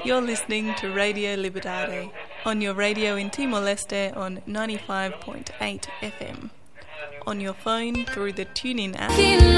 You're listening to Radio Libertad on your radio in Timor-Leste on 95.8 FM. On your phone through the TuneIn app.